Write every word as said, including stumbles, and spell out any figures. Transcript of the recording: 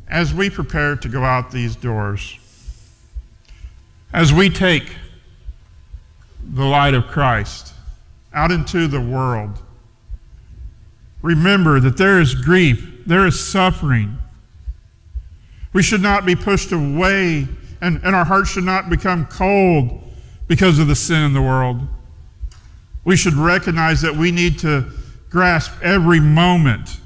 as we prepare to go out these doors, as we take the light of Christ out into the world, remember that there is grief, there is suffering. We should not be pushed away, and, and our hearts should not become cold because of the sin in the world. We should recognize that we need to grasp every moment